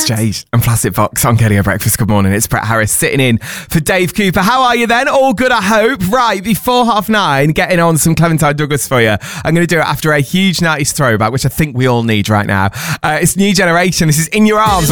Jade and Plastic Box on Getting a Breakfast. Good morning. It's Brett Harris sitting in for Dave Cooper. How are you then? All good, I hope. Right, before 9:30, getting on some Clementine Douglas for you. I'm going to do it after a huge 90s throwback, which I think we all need right now. It's New Generation. This is In Your Arms.